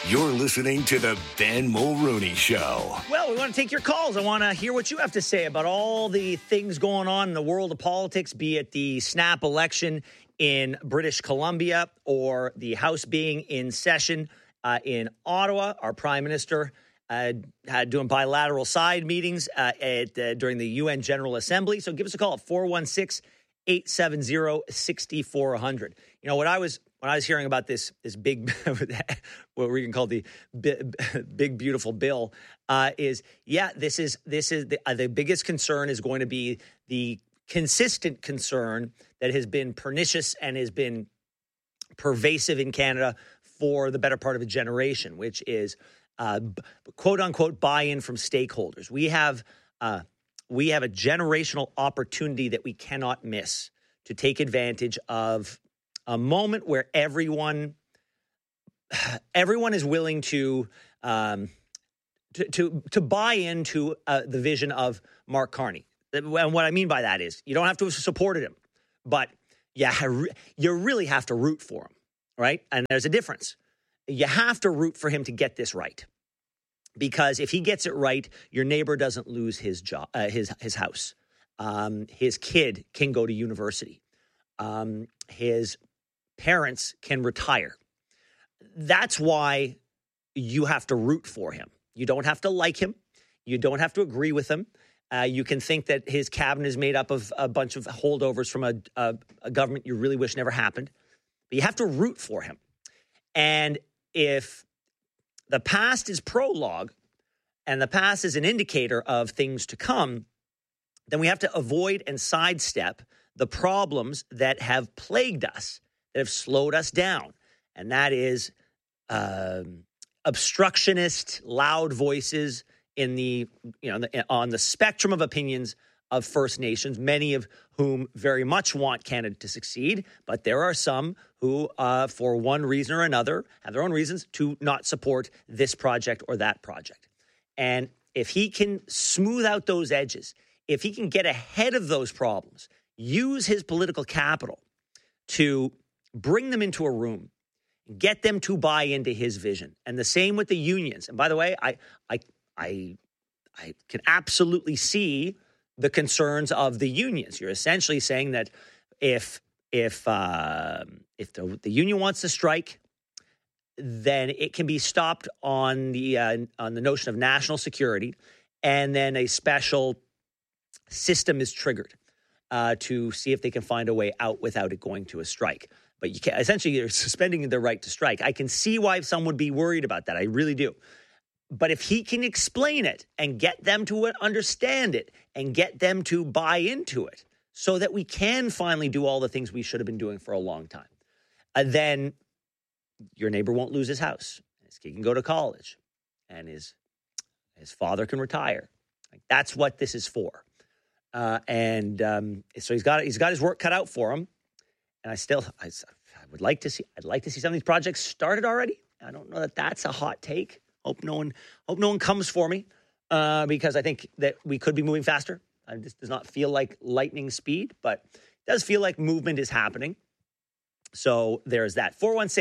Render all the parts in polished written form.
You're listening to the Ben Mulrooney Show. Well, we want to take your calls. I want to hear what you have to say about all the things going on in the world of politics, be it the snap election in British Columbia or the House being in session in Ottawa. Our Prime Minister had doing bilateral side meetings during the UN General Assembly. So give us a call at 416-870-6400. You know, when I was hearing about this big, what we can call the big beautiful bill, this is the biggest concern is going to be the consistent concern that has been pernicious and has been pervasive in Canada for the better part of a generation, which is quote unquote buy-in from stakeholders. We have a generational opportunity that we cannot miss to take advantage of a moment where everyone is willing to buy into the vision of Mark Carney. And what I mean by that is you don't have to have supported him, but you really have to root for him, right? And there's a difference. You have to root for him to get this right, because if he gets it right, your neighbor doesn't lose his job, his house. His kid can go to university. His parents can retire. That's why you have to root for him. You don't have to like him. You don't have to agree with him. You can think that his cabinet is made up of a bunch of holdovers from a government you really wish never happened. But you have to root for him. And if the past is prologue and the past is an indicator of things to come, then we have to avoid and sidestep the problems that have plagued us, that have slowed us down. And that is obstructionist, loud voices on the spectrum of opinions of First Nations, many of whom very much want Canada to succeed. But there are some who, for one reason or another, have their own reasons to not support this project or that project. And if he can smooth out those edges, if he can get ahead of those problems, use his political capital to bring them into a room, get them to buy into his vision. And the same with the unions. And by the way, I can absolutely see the concerns of the unions. You're essentially saying that if the union wants to strike, then it can be stopped on the notion of national security, and then a special system is triggered to see if they can find a way out without it going to a strike. But you can't, essentially, you're suspending their right to strike. I can see why some would be worried about that. I really do. But if he can explain it and get them to understand it and get them to buy into it so that we can finally do all the things we should have been doing for a long time, then your neighbor won't lose his house. His kid can go to college and his father can retire. Like, that's what this is for. So he's got his work cut out for him. And I'd like to see some of these projects started already. I don't know that that's a hot take. Hope no one comes for me because I think that we could be moving faster. This does not feel like lightning speed, but it does feel like movement is happening. So there's that.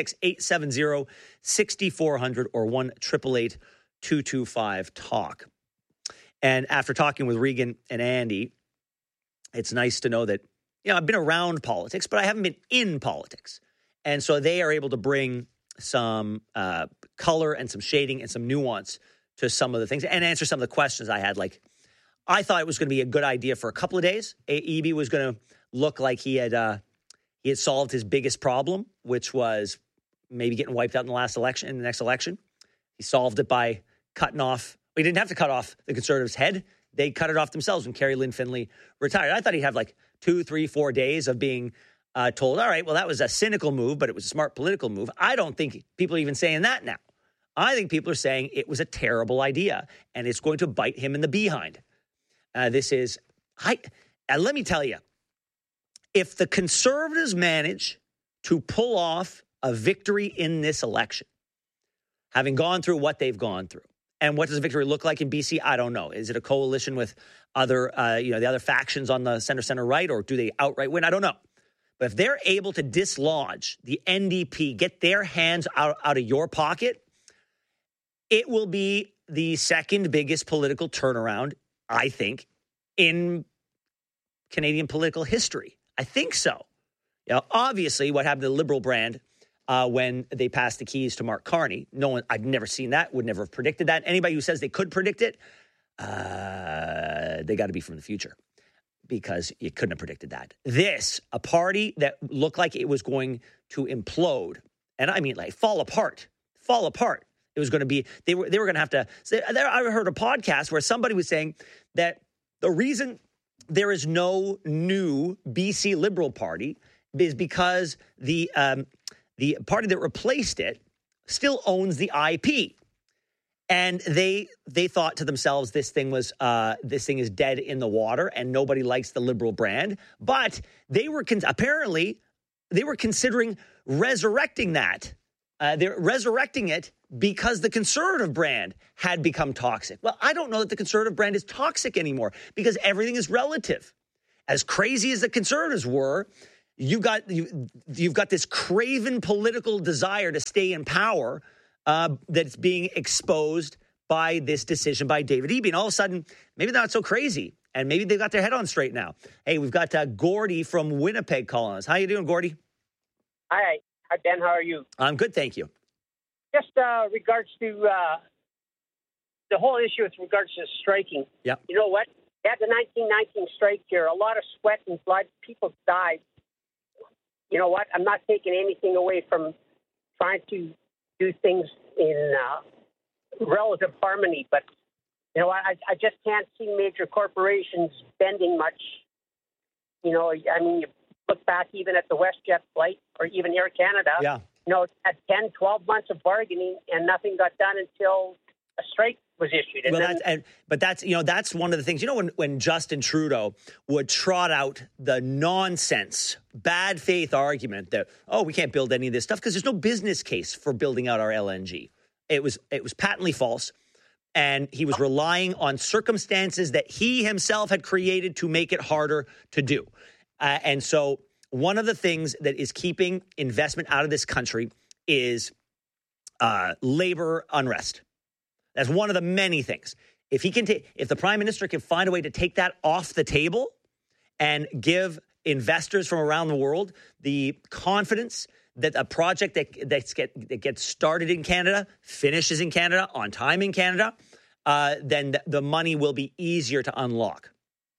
416-870-6400 or 1-888-225-TALK. And after talking with Regan and Andy, it's nice to know that, I've been around politics, but I haven't been in politics. And so they are able to bring some color and some shading and some nuance to some of the things and answer some of the questions I had. Like, I thought it was going to be a good idea for a couple of days. Eby was going to look like he had solved his biggest problem, which was maybe getting wiped out in the next election. He solved it by cutting off. He didn't have to cut off the Conservatives' head. They cut it off themselves when Carrie Lynn Finlay retired. I thought he'd have like 2, 3, 4 days of being told, all right, well, that was a cynical move, but it was a smart political move. I don't think people are even saying that now. I think people are saying it was a terrible idea, and it's going to bite him in the behind. Let me tell you, if the Conservatives manage to pull off a victory in this election, having gone through what they've gone through, and what does a victory look like in BC? I don't know. Is it a coalition with other, the other factions on the center right, or do they outright win? I don't know. But if they're able to dislodge the NDP, get their hands out of your pocket, it will be the second biggest political turnaround, I think, in Canadian political history. I think so. Obviously, what happened to the Liberal brand when they passed the keys to Mark Carney, I'd never seen that, would never have predicted that. Anybody who says they could predict it, they got to be from the future, because you couldn't have predicted that. This, a party that looked like it was going to implode, and I mean like fall apart. It was going to be, they were going to have to, I heard a podcast where somebody was saying that the reason there is no new BC Liberal Party is because the party that replaced it still owns the IP. And they thought to themselves, this thing is dead in the water and nobody likes the Liberal brand. But they were apparently considering resurrecting that. They're resurrecting it because the Conservative brand had become toxic. Well, I don't know that the Conservative brand is toxic anymore, because everything is relative. As crazy as the Conservatives were, you've got this craven political desire to stay in power that's being exposed by this decision by David Eby. And all of a sudden, maybe they're not so crazy, and maybe they've got their head on straight now. Hey, we've got Gordy from Winnipeg calling us. How you doing, Gordy? Hi, Ben. How are you? I'm good, thank you. Just regards to the whole issue with regards to striking. Yeah. You know what? They had the 1919 strike here. A lot of sweat and blood. People died. You know what? I'm not taking anything away from trying to do things in relative harmony, but you know, I just can't see major corporations bending much. You know, I mean, you look back even at the WestJet flight or even Air Canada. Yeah. You know, at 10, 12 months of bargaining and nothing got done until a strike was issued. And that's one of the things, when Justin Trudeau would trot out the nonsense, bad faith argument that, we can't build any of this stuff because there's no business case for building out our LNG. It was patently false. And he was relying on circumstances that he himself had created to make it harder to do. And so one of the things that is keeping investment out of this country is labor unrest. That's one of the many things. If the prime minister can find a way to take that off the table and give investors from around the world the confidence that a project that gets started in Canada, finishes in Canada, on time in Canada, then the money will be easier to unlock.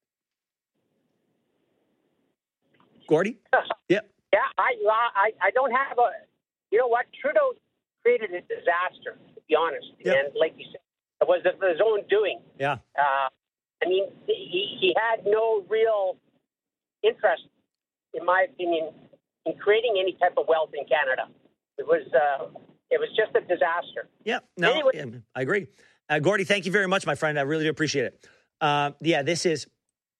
Gordy? Yeah. Yeah, I don't have you know what? Trudeau created a disaster, to be honest. Yep. And like you said, it was of his own doing. Yeah. I mean, he had no real interest, in my opinion, in creating any type of wealth in Canada. It was just a disaster. Yeah, no, anyway. I agree. Gordy, thank you very much, my friend. I really do appreciate it. This is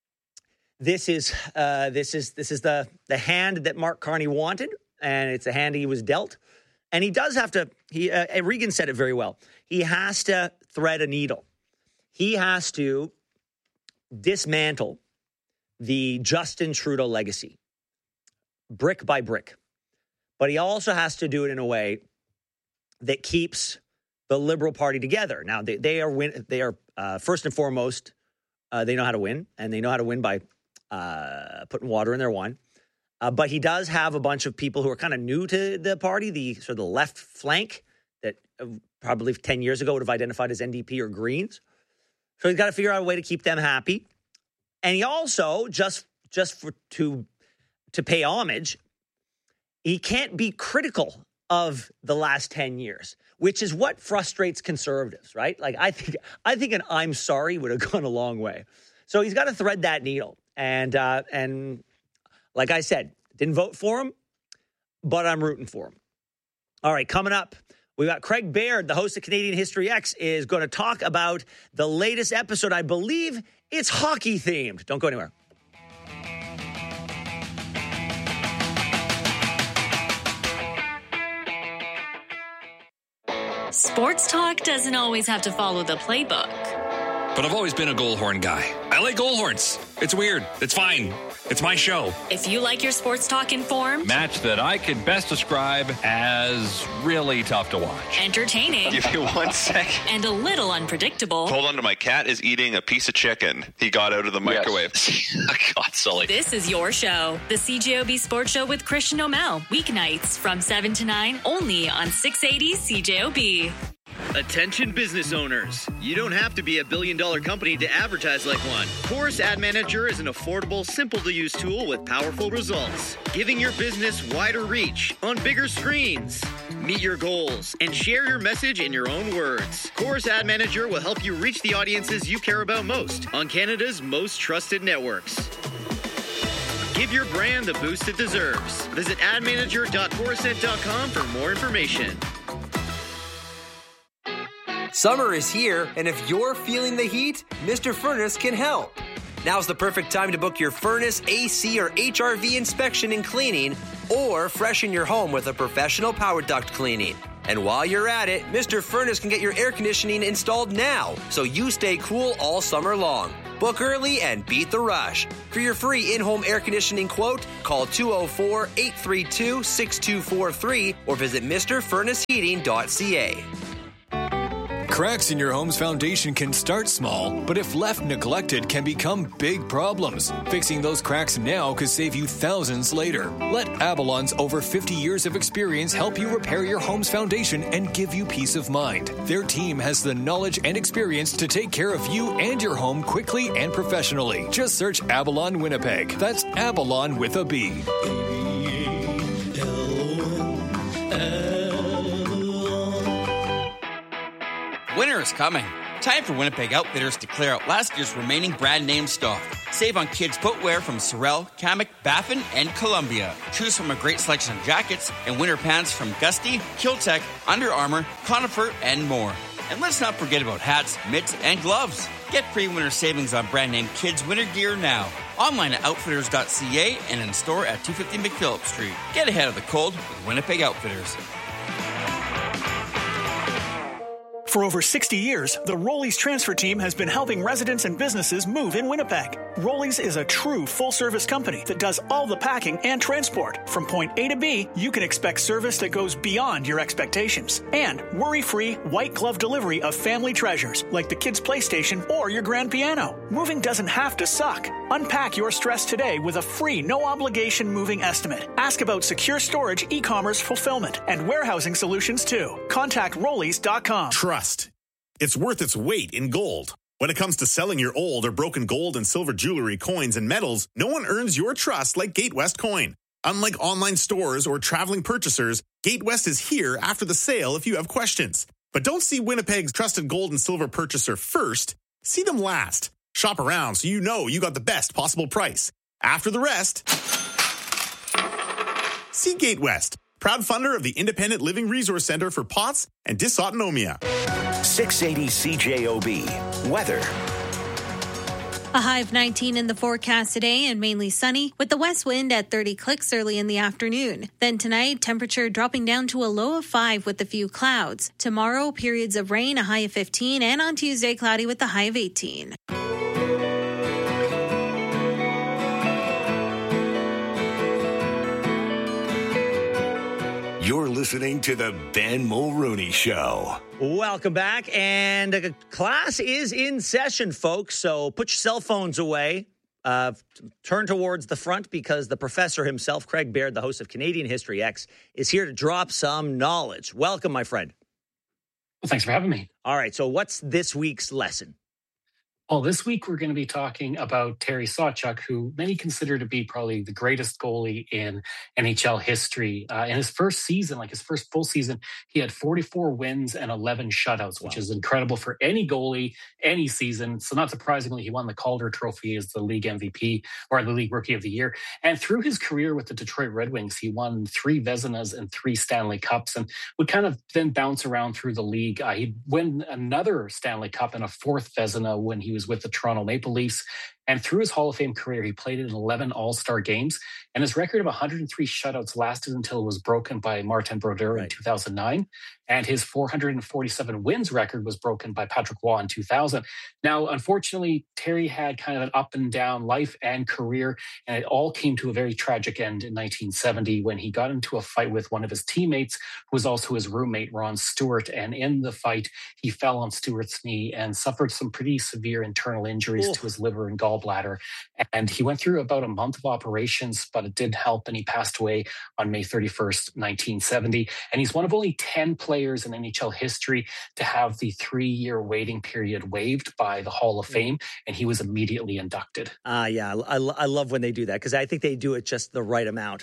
the hand that Mark Carney wanted, and it's a hand he was dealt. And he does have to. Regan said it very well. He has to thread a needle. He has to dismantle the Justin Trudeau legacy, brick by brick. But he also has to do it in a way that keeps the Liberal Party together. Now, they are first and foremost, they know how to win, and they know how to win by putting water in their wine. But he does have a bunch of people who are kind of new to the party, the sort of the left flank that probably 10 years ago would have identified as NDP or Greens. So he's got to figure out a way to keep them happy. And he also, to pay homage, he can't be critical of the last 10 years, which is what frustrates conservatives, right? Like I think an I'm sorry would have gone a long way. So he's got to thread that needle. And like I said, didn't vote for him, but I'm rooting for him. All right, coming up, we got Craig Baird, the host of Canadian History X, is going to talk about the latest episode. I believe it's hockey themed. Don't go anywhere. Sports talk doesn't always have to follow the playbook. But I've always been a goal horn guy. I like goal horns. It's weird. It's fine. It's my show. If you like your sports talk informed, match that I could best describe as really tough to watch. Entertaining. Give you 1 second. And a little unpredictable. Hold on to my cat is eating a piece of chicken he got out of the microwave. Yes. God, Sully. This is your show. The CJOB Sports Show with Christian O'Mell. Weeknights from 7 to 9 only on 680 CJOB. Attention business owners. You don't have to be a billion-dollar company to advertise like one. Chorus Ad Manager is an affordable, simple-to-use tool with powerful results, giving your business wider reach on bigger screens. Meet your goals and share your message in your own words. Chorus Ad Manager will help you reach the audiences you care about most on Canada's most trusted networks. Give your brand the boost it deserves. Visit admanager.chorused.com for more information. Summer is here, and if you're feeling the heat, Mr. Furnace can help. Now's the perfect time to book your furnace, AC, or HRV inspection and cleaning, or freshen your home with a professional power duct cleaning. And while you're at it, Mr. Furnace can get your air conditioning installed now, so you stay cool all summer long. Book early and beat the rush. For your free in-home air conditioning quote, call 204-832-6243 or visit MrFurnaceHeating.ca. Cracks in your home's foundation can start small, but if left neglected, can become big problems. Fixing those cracks now could save you thousands later. Let Avalon's over 50 years of experience help you repair your home's foundation and give you peace of mind. Their team has the knowledge and experience to take care of you and your home quickly and professionally. Just search Avalon Winnipeg. That's Avalon with a B. Winter is coming. Time for Winnipeg Outfitters to clear out last year's remaining brand name stock. Save on kids' footwear from Sorel, Kamek, Baffin, and Columbia. Choose from a great selection of jackets and winter pants from Gusty, Kiltech, Under Armour, Conifer, and more. And let's not forget about hats, mitts, and gloves. Get free winter savings on brand name kids' winter gear now. Online at outfitters.ca and in store at 250 McPhillips Street. Get ahead of the cold with Winnipeg Outfitters. For over 60 years, the Rollies transfer team has been helping residents and businesses move in Winnipeg. Rollies is a true full-service company that does all the packing and transport. From point A to B, you can expect service that goes beyond your expectations. And worry-free, white-glove delivery of family treasures, like the kids' PlayStation or your grand piano. Moving doesn't have to suck. Unpack your stress today with a free, no-obligation moving estimate. Ask about secure storage, e-commerce fulfillment, and warehousing solutions, too. Contact Rollies.com. Trust. It's worth its weight in gold. When it comes to selling your old or broken gold and silver jewelry, coins, and metals, no one earns your trust like Gatewest Coin. Unlike online stores or traveling purchasers, Gatewest is here after the sale if you have questions. But don't see Winnipeg's trusted gold and silver purchaser first. See them last. Shop around so you know you got the best possible price. After the rest, see Gatewest, proud funder of the Independent Living Resource Center for POTS and Dysautonomia. 680 CJOB. Weather. A high of 19 in the forecast today and mainly sunny with the west wind at 30 clicks early in the afternoon. Then tonight, temperature dropping down to a low of 5 with a few clouds. Tomorrow, periods of rain, a high of 15, and on Tuesday, cloudy with a high of 18. You're listening to the Ben Mulrooney Show. Welcome back, and class is in session, folks, so put your cell phones away. Turn towards the front because the professor himself, Craig Baird, the host of Canadian History X, is here to drop some knowledge. Welcome, my friend. Well, thanks for having me. All right, so what's this week's lesson? Well, this week we're going to be talking about Terry Sawchuk, who many consider to be probably the greatest goalie in NHL history. In his first season, like his first full season, he had 44 wins and 11 shutouts, which is incredible for any goalie, any season. So not surprisingly, he won the Calder Trophy as the league MVP or the league Rookie of the Year. And through his career with the Detroit Red Wings, he won 3 Vezinas and 3 Stanley Cups and would kind of then bounce around through the league. He'd win another Stanley Cup and a 4th Vezina when he was with the Toronto Maple Leafs. And through his Hall of Fame career, he played in 11 All-Star games, and his record of 103 shutouts lasted until it was broken by Martin Brodeur in 2009. And his 447 wins record was broken by Patrick Waugh in 2000. Now, unfortunately, Terry had kind of an up and down life and career, and it all came to a very tragic end in 1970 when he got into a fight with one of his teammates, who was also his roommate, Ron Stewart. And in the fight, he fell on Stewart's knee and suffered some pretty severe internal injuries to his liver and gallbladder. And he went through about a month of operations, but it didn't help, and he passed away on May 31st, 1970. And he's one of only 10 players in NHL history to have the 3-year waiting period waived by the Hall of Fame, and he was immediately inducted. Yeah, I love when they do that, because I think they do it just the right amount.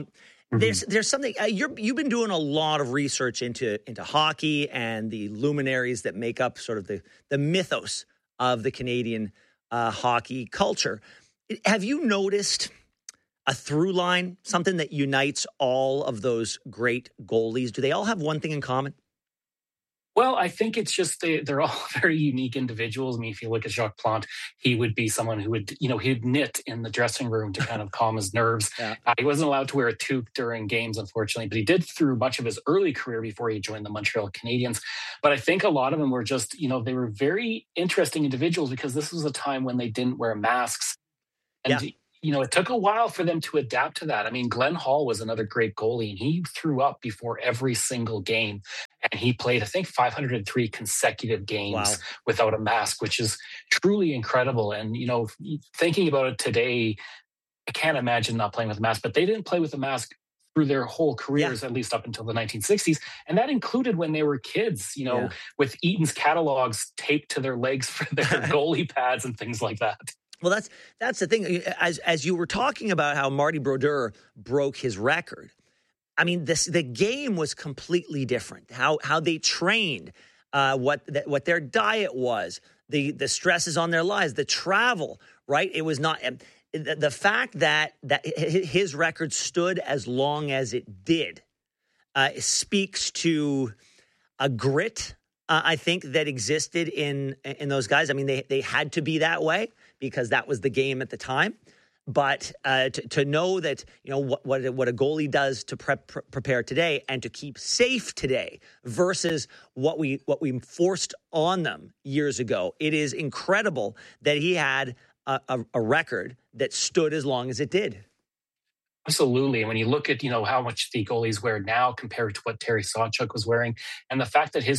There's something you've been doing a lot of research into hockey and the luminaries that make up sort of the mythos of the Canadian hockey culture. Have you noticed a through line, something that unites all of those great goalies? Do they all have one thing in common? Well, I think it's just they're all very unique individuals. I mean, if you look at Jacques Plante, he would be someone who would, he'd knit in the dressing room to kind of calm his nerves. He wasn't allowed to wear a toque during games, unfortunately, but he did through much of his early career before he joined the Montreal Canadiens. But I think a lot of them were just, they were very interesting individuals because this was a time when they didn't wear masks. And it took a while for them to adapt to that. I mean, Glenn Hall was another great goalie, and he threw up before every single game. And he played, I think, 503 consecutive games without a mask, which is truly incredible. And, thinking about it today, I can't imagine not playing with a mask. But they didn't play with a mask through their whole careers, at least up until the 1960s. And that included when they were kids, with Eaton's catalogs taped to their legs for their goalie pads and things like that. Well, that's the thing. As you were talking about how Marty Brodeur broke his record, I mean, the game was completely different. How they trained, what their diet was, the stresses on their lives, the travel. Right? It was not the fact that his record stood as long as it did speaks to a grit. I think that existed in those guys. I mean, they had to be that way because that was the game at the time. But to know that, what a goalie does to prepare today and to keep safe today versus what we forced on them years ago, it is incredible that he had a record that stood as long as it did. Absolutely. And when you look at, how much the goalies wear now compared to what Terry Sawchuk was wearing, and the fact that his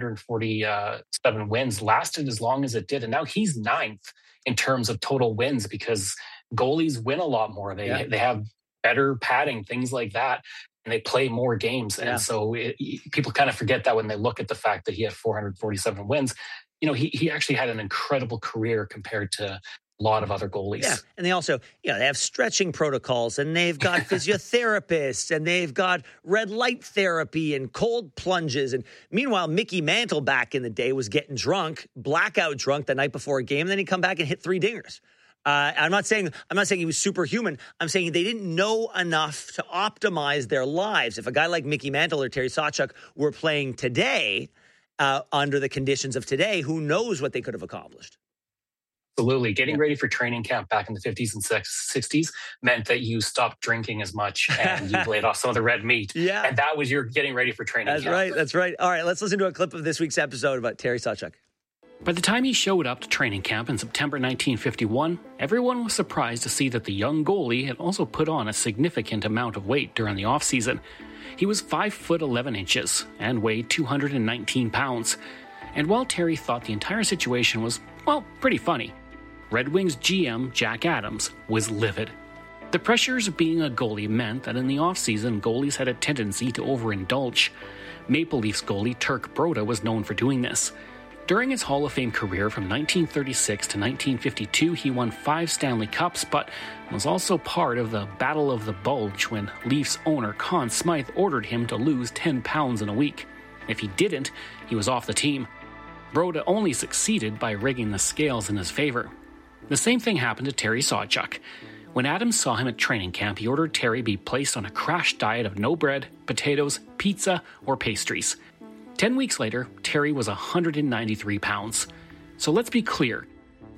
447 wins lasted as long as it did, and now he's 9th in terms of total wins because goalies win a lot more. They have better padding, things like that, and they play more games. And so people kind of forget that when they look at the fact that he had 447 wins. He actually had an incredible career compared to a lot of other goalies. Yeah, and they also, they have stretching protocols, and they've got physiotherapists, and they've got red light therapy and cold plunges. And meanwhile, Mickey Mantle back in the day was getting drunk, blackout drunk the night before a game, and then he'd come back and hit 3 dingers. I'm not saying he was superhuman. I'm saying they didn't know enough to optimize their lives. If a guy like Mickey Mantle or Terry Sawchuk were playing today, under the conditions of today, who knows what they could have accomplished. Absolutely. Getting ready for training camp back in the 50s and 60s meant that you stopped drinking as much and you laid off some of the red meat. Yeah. And that was your getting ready for training camp. That's right. All right, let's listen to a clip of this week's episode about Terry Sawchuk. By the time he showed up to training camp in September 1951, everyone was surprised to see that the young goalie had also put on a significant amount of weight during the offseason. He was 5 foot 11 inches and weighed 219 pounds. And while Terry thought the entire situation was, pretty funny, Red Wings GM Jack Adams was livid. The pressures of being a goalie meant that in the offseason, goalies had a tendency to overindulge. Maple Leafs goalie Turk Broda was known for doing this. During his Hall of Fame career from 1936 to 1952, he won 5 Stanley Cups, but was also part of the Battle of the Bulge when Leafs owner Conn Smythe ordered him to lose 10 pounds in a week. If he didn't, he was off the team. Broda only succeeded by rigging the scales in his favor. The same thing happened to Terry Sawchuk. When Adams saw him at training camp, he ordered Terry be placed on a crash diet of no bread, potatoes, pizza, or pastries. 10 weeks later, Terry was 193 pounds. So let's be clear.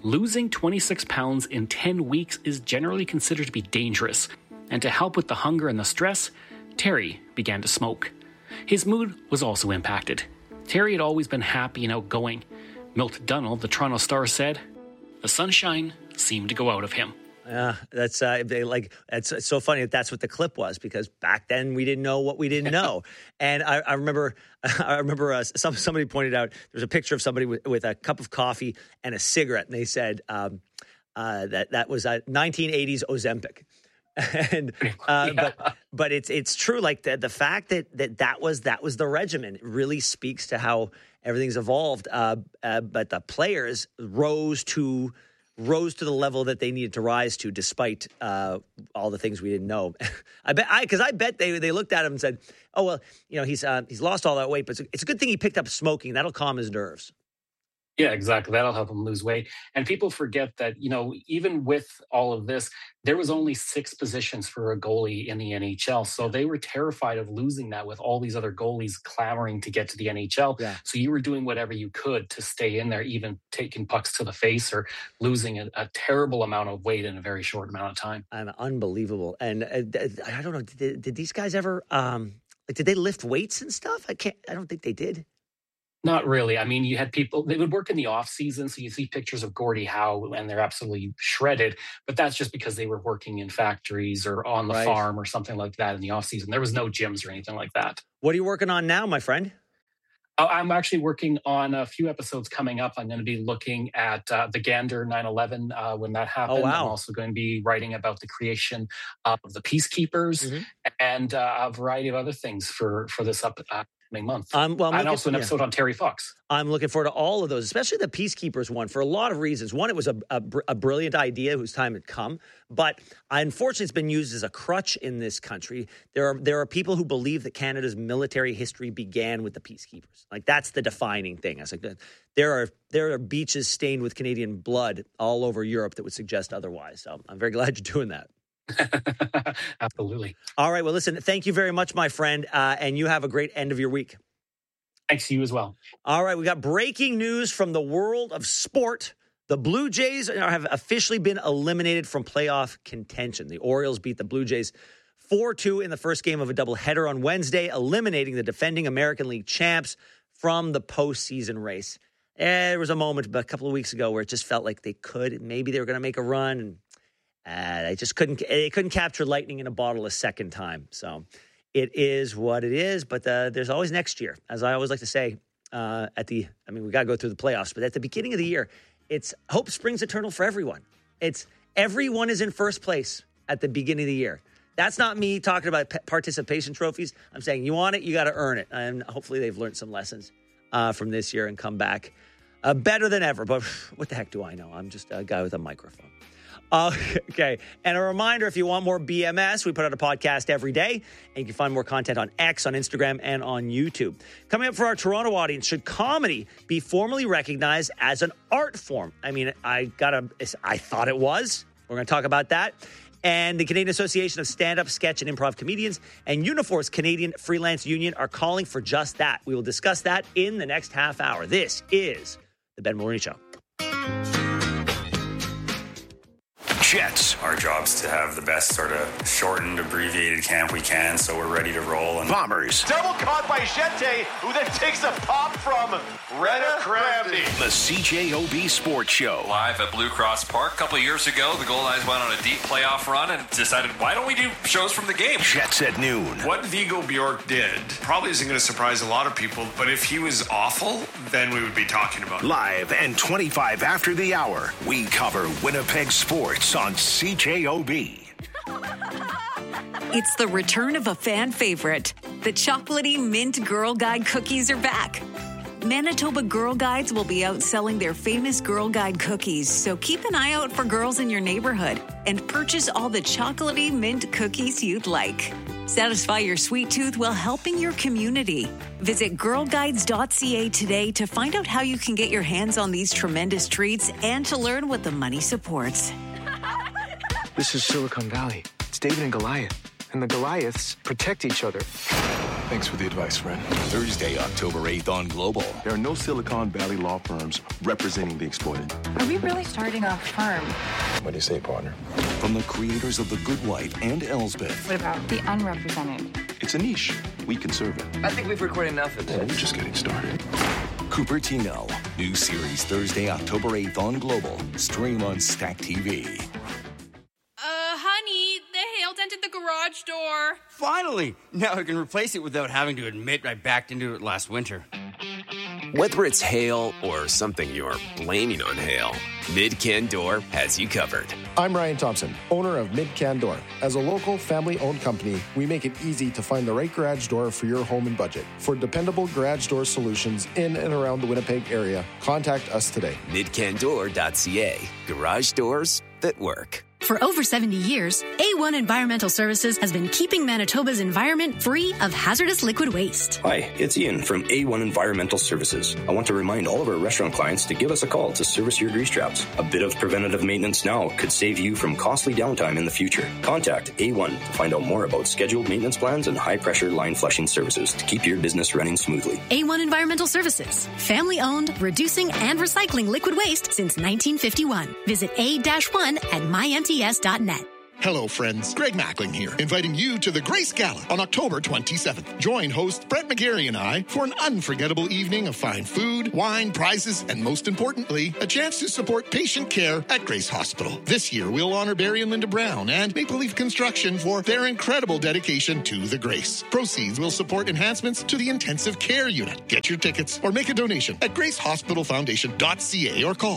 losing 26 pounds in 10 weeks is generally considered to be dangerous. And to help with the hunger and the stress, Terry began to smoke. His mood was also impacted. Terry had always been happy and outgoing. Milt Dunnell, the Toronto Star, said, "The sunshine seemed to go out of him." That's it's so funny that that's what the clip was, because back then we didn't know what we didn't know. And I remember somebody pointed out there's a picture of somebody with a cup of coffee and a cigarette, and they said that was a 1980s Ozempic. And but it's true, like the fact that was the regimen really speaks to how everything's evolved. But the players rose to the level that they needed to rise to, despite all the things we didn't know. I bet they looked at him and said, "Oh well, he's lost all that weight, but it's a good thing he picked up smoking. That'll calm his nerves." Yeah, exactly. That'll help him lose weight. And people forget that, even with all of this, there was only 6 positions for a goalie in the NHL. So they were terrified of losing that with all these other goalies clamoring to get to the NHL. Yeah. So you were doing whatever you could to stay in there, even taking pucks to the face or losing a terrible amount of weight in a very short amount of time. Unbelievable. And I don't know, did these guys ever, did they lift weights and stuff? I don't think they did. Not really. I mean, you had people, they would work in the off season. So you see pictures of Gordie Howe and they're absolutely shredded, but that's just because they were working in factories or on the farm or something like that in the off season. There was no gyms or anything like that. What are you working on now, my friend? I'm actually working on a few episodes coming up. I'm going to be looking at the Gander 9/11 when that happened. Oh, wow. I'm also going to be writing about the creation of the Peacekeepers and a variety of other things for this upcoming month. And also an episode on Terry Fox. I'm looking forward to all of those, especially the Peacekeepers one, for a lot of reasons. One, it was a brilliant idea whose time had come, but unfortunately it's been used as a crutch in this country. There are people who believe that Canada's military history began with the Peacekeepers. Like, that's the defining thing. I was like, there are beaches stained with Canadian blood all over Europe that would suggest otherwise. So I'm very glad you're doing that. Absolutely. All right. Well, listen, thank you very much, my friend. And you have a great end of your week. Thanks to you as well. All right. We got breaking news from the world of sport. The Blue Jays have officially been eliminated from playoff contention. The Orioles beat the Blue Jays 4-2 in the first game of a doubleheader on Wednesday, eliminating the defending American League champs from the postseason race. There was a moment a couple of weeks ago where it just felt like maybe they were going to make a run, and they just couldn't capture lightning in a bottle a second time. So it is what it is, but there's always next year. As I always like to say, we got to go through the playoffs, but at the beginning of the year, it's hope springs eternal for everyone. It's everyone is in first place at the beginning of the year. That's not me talking about participation trophies. I'm saying you want it, you got to earn it. And hopefully they've learned some lessons from this year and come back better than ever. But what the heck do I know? I'm just a guy with a microphone. Okay. And a reminder, if you want more BMS, we put out a podcast every day, and you can find more content on X, on Instagram, and on YouTube. Coming up for our Toronto audience, should comedy be formally recognized as an art form? I mean, I thought it was. We're going to talk about that. And the Canadian Association of Stand-Up, Sketch, and Improv Comedians and Unifor's Canadian Freelance Union are calling for just that. We will discuss that in the next half hour. This is The Ben Mulroney Show. Jets. Our job's to have the best sort of shortened, abbreviated camp we can, so we're ready to roll. And Bombers. Double caught by Jete, who then takes a pop from Rena Crafty. The CJOB Sports Show. Live at Blue Cross Park. A couple of years ago, the Golden Knights went on a deep playoff run and decided, why don't we do shows from the game? Jets at noon. What Viggo Bjork did probably isn't going to surprise a lot of people, but if he was awful, then we would be talking about it. Live and 25 after the hour, we cover Winnipeg sports on CJOB. It's the return of a fan favorite. The chocolatey mint Girl Guide cookies are back. Manitoba Girl Guides will be out selling their famous Girl Guide cookies, so keep an eye out for girls in your neighborhood and purchase all the chocolatey mint cookies you'd like. Satisfy your sweet tooth while helping your community. Visit girlguides.ca today to find out how you can get your hands on these tremendous treats and to learn what the money supports. This is Silicon Valley. It's David and Goliath. And the Goliaths protect each other. Thanks for the advice, friend. Thursday, October 8th on Global. There are no Silicon Valley law firms representing the exploited. Are we really starting a firm? What do you say, partner? From the creators of The Good Wife and Elsbeth. What about the unrepresented? It's a niche. We can serve it. I think we've recorded enough of this. We're just getting started. Cupertino. New series Thursday, October 8th on Global. Stream on Stack TV. Honey, the hail dented the garage door. Finally! Now I can replace it without having to admit I backed into it last winter. Whether it's hail or something you're blaming on hail, Mid-Can Door has you covered. I'm Ryan Thompson, owner of Mid-Can Door. As a local, family-owned company, we make it easy to find the right garage door for your home and budget. For dependable garage door solutions in and around the Winnipeg area, contact us today. Midcandoor.ca. Garage doors that work. For over 70 years, A1 Environmental Services has been keeping Manitoba's environment free of hazardous liquid waste. Hi, it's Ian from A1 Environmental Services. I want to remind all of our restaurant clients to give us a call to service your grease traps. A bit of preventative maintenance now could save you from costly downtime in the future. Contact A1 to find out more about scheduled maintenance plans and high-pressure line flushing services to keep your business running smoothly. A1 Environmental Services, family-owned, reducing and recycling liquid waste since 1951. Visit A-1 at mymts.net. Hello, friends. Greg Mackling here, inviting you to the Grace Gala on October 27th. Join host Brett McGarry and I for an unforgettable evening of fine food, wine, prizes, and most importantly, a chance to support patient care at Grace Hospital. This year, we'll honor Barry and Linda Brown and Maple Leaf Construction for their incredible dedication to the Grace. Proceeds will support enhancements to the intensive care unit. Get your tickets or make a donation at gracehospitalfoundation.ca or call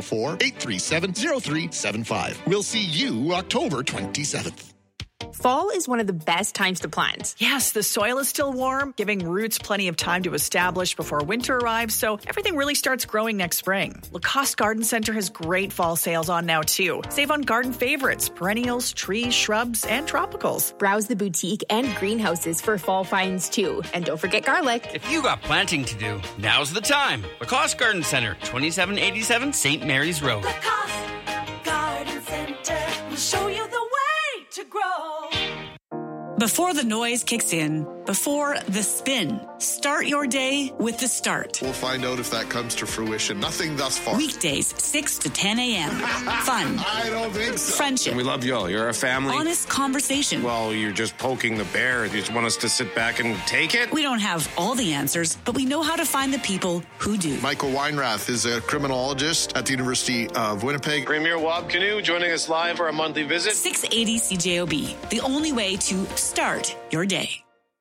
204-837-0375. We'll see you October 27th. Fall is one of the best times to plant. Yes, the soil is still warm, giving roots plenty of time to establish before winter arrives, so everything really starts growing next spring. Lacoste Garden Center has great fall sales on now, too. Save on garden favorites, perennials, trees, shrubs, and tropicals. Browse the boutique and greenhouses for fall finds, too. And don't forget garlic. If you got planting to do, now's the time. Lacoste Garden Center, 2787 St. Mary's Road. Lacoste Garden Center will show you the way to grow. Before the noise kicks in, before the spin, start your day with The Start. We'll find out if that comes to fruition. Nothing thus far. Weekdays, 6 to 10 a.m. Fun. I don't think so. Friendship. We love you all. You're a family. Honest conversation. Well, you're just poking the bear. You just want us to sit back and take it? We don't have all the answers, but we know how to find the people who do. Michael Weinrath is a criminologist at the University of Winnipeg. Premier Wab Canoe joining us live for a monthly visit. 680 CJOB, the only way to start your day.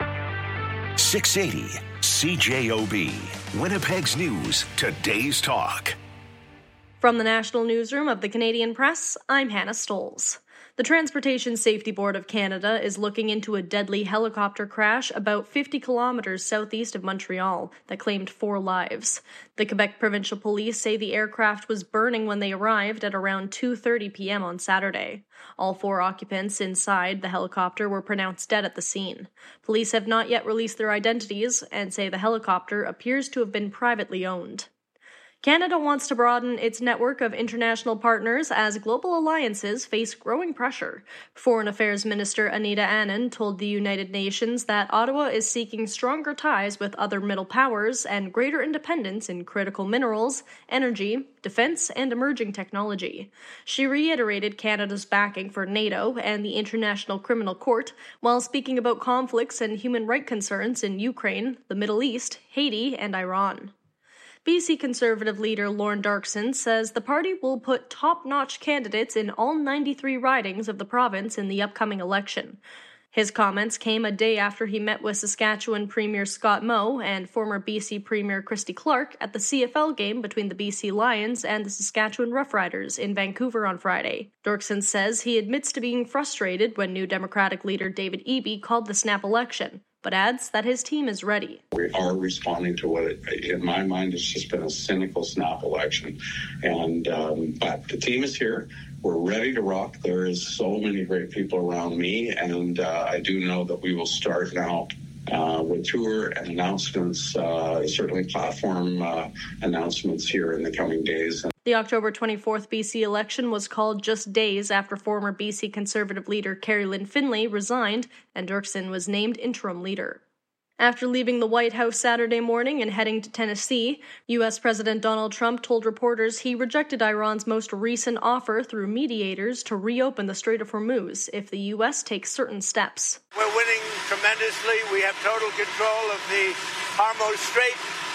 680 CJOB, Winnipeg's News, today's talk. From the National Newsroom of the Canadian Press, I'm Hannah Stolz. The Transportation Safety Board of Canada is looking into a deadly helicopter crash about 50 kilometers southeast of Montreal that claimed 4 lives. The Quebec Provincial Police say the aircraft was burning when they arrived at around 2:30 p.m. on Saturday. All 4 occupants inside the helicopter were pronounced dead at the scene. Police have not yet released their identities and say the helicopter appears to have been privately owned. Canada wants to broaden its network of international partners as global alliances face growing pressure. Foreign Affairs Minister Anita Anand told the United Nations that Ottawa is seeking stronger ties with other middle powers and greater independence in critical minerals, energy, defense, and emerging technology. She reiterated Canada's backing for NATO and the International Criminal Court while speaking about conflicts and human rights concerns in Ukraine, the Middle East, Haiti, and Iran. BC Conservative leader Lorne Darkson says the party will put top-notch candidates in all 93 ridings of the province in the upcoming election. His comments came a day after he met with Saskatchewan Premier Scott Moe and former BC Premier Christy Clark at the CFL game between the BC Lions and the Saskatchewan Roughriders in Vancouver on Friday. Darkson says he admits to being frustrated when new Democratic leader David Eby called the snap election, but adds that his team is ready. We are responding to what, in my mind, has just been a cynical snap election. But the team is here. We're ready to rock. There is so many great people around me, and I do know that we will start now with tour and announcements, certainly platform announcements here in the coming days. The October 24th BC election was called just days after former BC Conservative leader Carrie Lynn Finlay resigned and Dirksen was named interim leader. After leaving the White House Saturday morning and heading to Tennessee, U.S. President Donald Trump told reporters he rejected Iran's most recent offer through mediators to reopen the Strait of Hormuz if the U.S. takes certain steps. We're winning tremendously. We have total control of the Hormuz Strait.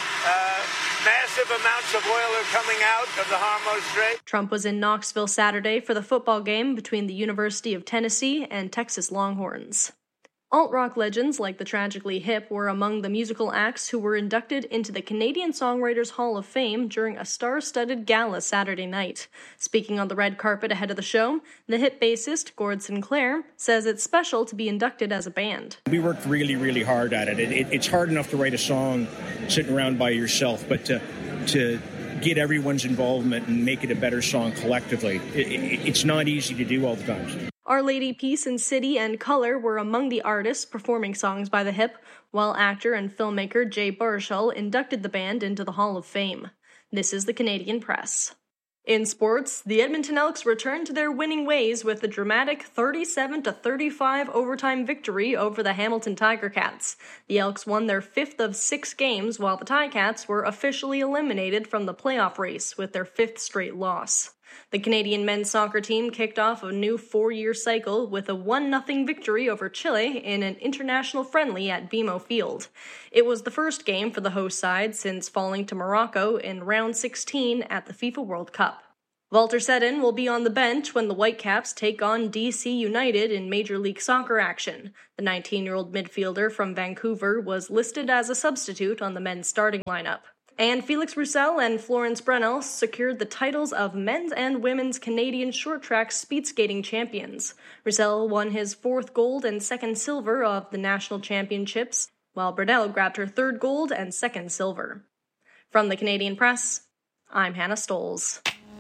Massive amounts of oil are coming out of the Hormuz Strait. Trump was in Knoxville Saturday for the football game between the University of Tennessee and Texas Longhorns. Alt-rock legends like the Tragically Hip were among the musical acts who were inducted into the Canadian Songwriters Hall of Fame during a star-studded gala Saturday night. Speaking on the red carpet ahead of the show, the Hip bassist, Gord Sinclair, says it's special to be inducted as a band. We worked really, really hard at it. It's hard enough to write a song sitting around by yourself, but to get everyone's involvement and make it a better song collectively, it's not easy to do all the time. Our Lady Peace and City and Color were among the artists performing songs by the Hip, while actor and filmmaker Jay Baruchel inducted the band into the Hall of Fame. This is the Canadian Press. In sports, the Edmonton Elks returned to their winning ways with the dramatic 37-35 overtime victory over the Hamilton Tiger Cats. The Elks won their 5th of 6 games, while the Ticats were officially eliminated from the playoff race with their 5th straight loss. The Canadian men's soccer team kicked off a new 4-year cycle with a 1-0 victory over Chile in an international friendly at BMO Field. It was the first game for the host side since falling to Morocco in round 16 at the FIFA World Cup. Walter Seddon will be on the bench when the Whitecaps take on DC United in Major League Soccer action. The 19-year-old midfielder from Vancouver was listed as a substitute on the men's starting lineup. And Felix Roussel and Florence Brennel secured the titles of men's and women's Canadian short track speed skating champions. Roussel won his 4th gold and 2nd silver of the national championships, while Brennel grabbed her 3rd gold and 2nd silver. From the Canadian Press, I'm Hannah Stolz.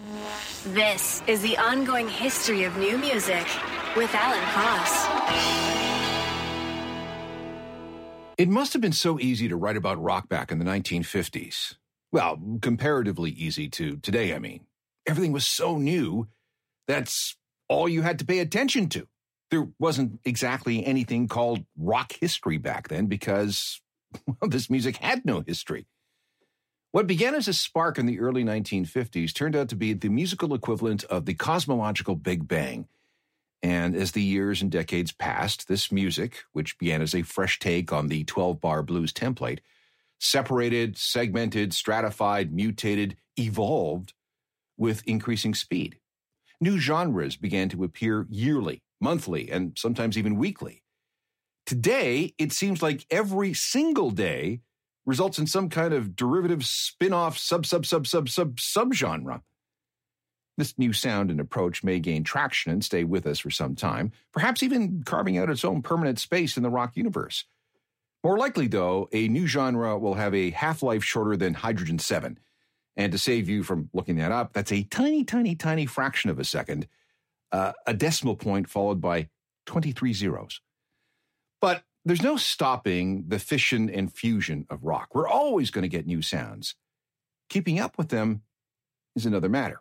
This is the ongoing history of new music with Alan Cross. It must have been so easy to write about rock back in the 1950s. Well, comparatively easy to today, I mean. Everything was so new, that's all you had to pay attention to. There wasn't exactly anything called rock history back then because, well, this music had no history. What began as a spark in the early 1950s turned out to be the musical equivalent of the cosmological Big Bang. And as the years and decades passed, this music, which began as a fresh take on the 12-bar blues template, separated, segmented, stratified, mutated, evolved with increasing speed. New genres began to appear yearly, monthly, and sometimes even weekly. Today, it seems like every single day results in some kind of derivative spin-off sub-genre. This new sound and approach may gain traction and stay with us for some time, perhaps even carving out its own permanent space in the rock universe. More likely, though, a new genre will have a half-life shorter than hydrogen-7. And to save you from looking that up, that's a tiny, tiny, tiny fraction of a second, a decimal point followed by 23 zeros. But there's no stopping the fission and fusion of rock. We're always going to get new sounds. Keeping up with them is another matter.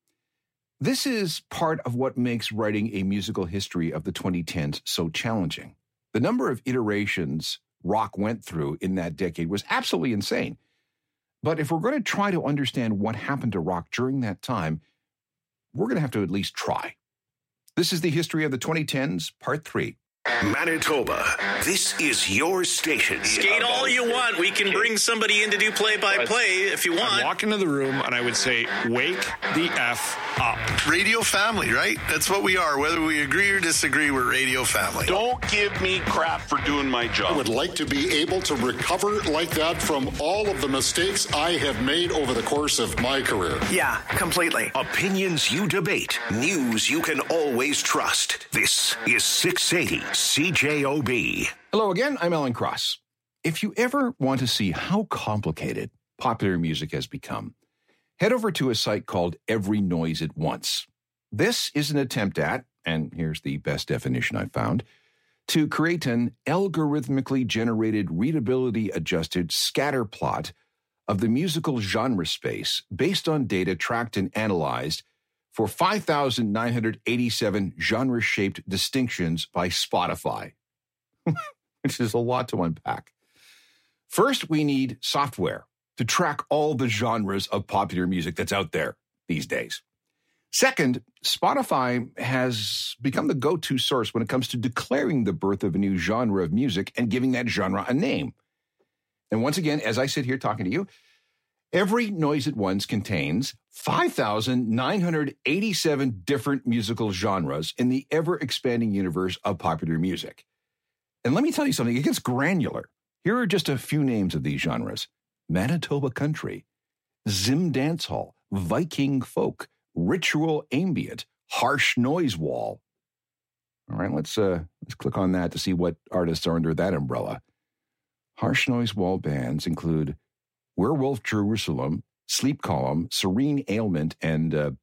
This is part of what makes writing a musical history of the 2010s so challenging. The number of iterations rock went through in that decade was absolutely insane. But if we're going to try to understand what happened to rock during that time, we're going to have to at least try. This is the history of the 2010s, Part 3. Manitoba, this is your station. Skate all you want. We can bring somebody in to do play-by-play if you want. I'd walk into the room and I would say, wake the F up. Radio family, right? That's what we are. Whether we agree or disagree, we're radio family. Don't give me crap for doing my job. I would like to be able to recover like that from all of the mistakes I have made over the course of my career. Yeah, completely. Opinions you debate. News you can always trust. This is 680 CJOB. Hello again, I'm Alan Cross. If you ever want to see how complicated popular music has become, head over to a site called Every Noise at Once. This is an attempt at, and here's the best definition I've found, to create an algorithmically generated, readability-adjusted scatter plot of the musical genre space based on data tracked and analyzed for 5,987 genre-shaped distinctions by Spotify, which is a lot to unpack. First, we need software to track all the genres of popular music that's out there these days. Second, Spotify has become the go-to source when it comes to declaring the birth of a new genre of music and giving that genre a name. And once again, as I sit here talking to you, every Noise at Once contains 5,987 different musical genres in the ever-expanding universe of popular music. And let me tell you something, it gets granular. Here are just a few names of these genres: Manitoba Country, Zim Dancehall, Viking Folk, Ritual Ambient, Harsh Noise Wall. All right, let's click on that to see what artists are under that umbrella. Harsh Noise Wall bands include Werewolf Jerusalem, Sleep Column, Serene Ailment, and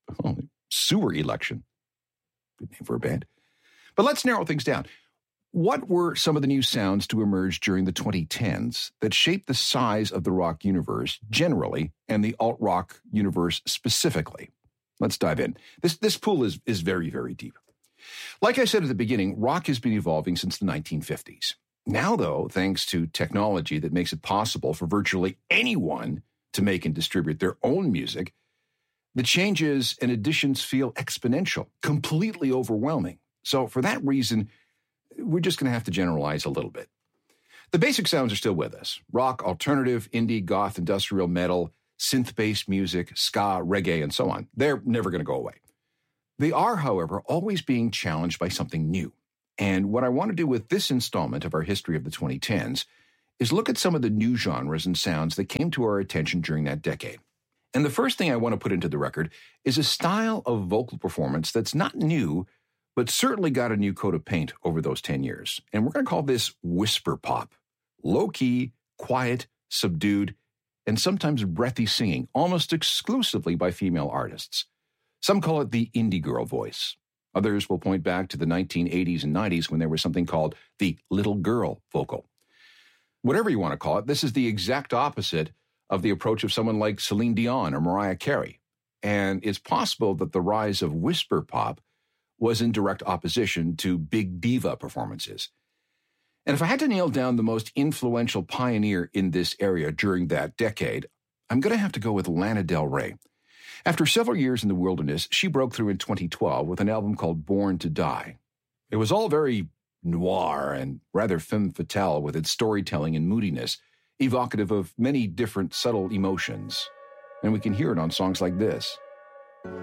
Sewer Election. Good name for a band. But let's narrow things down. What were some of the new sounds to emerge during the 2010s that shaped the size of the rock universe generally and the alt-rock universe specifically? Let's dive in. This pool is very, very deep. Like I said at the beginning, rock has been evolving since the 1950s. Now, though, thanks to technology that makes it possible for virtually anyone to make and distribute their own music, the changes and additions feel exponential, completely overwhelming. So for that reason, we're just going to have to generalize a little bit. The basic sounds are still with us: rock, alternative, indie, goth, industrial, metal, synth-based music, ska, reggae, and so on. They're never going to go away. They are, however, always being challenged by something new. And what I want to do with this installment of our history of the 2010s is look at some of the new genres and sounds that came to our attention during that decade. And the first thing I want to put into the record is a style of vocal performance that's not new, but certainly got a new coat of paint over those 10 years. And we're going to call this whisper pop. Low-key, quiet, subdued, and sometimes breathy singing, almost exclusively by female artists. Some call it the indie girl voice. Others will point back to the 1980s and 90s when there was something called the little girl vocal. Whatever you want to call it, this is the exact opposite of the approach of someone like Celine Dion or Mariah Carey. And it's possible that the rise of whisper pop was in direct opposition to big diva performances. And if I had to nail down the most influential pioneer in this area during that decade, I'm going to have to go with Lana Del Rey. After several years in the wilderness, she broke through in 2012 with an album called Born to Die. It was all very noir and rather femme fatale with its storytelling and moodiness, evocative of many different subtle emotions. And we can hear it on songs like this.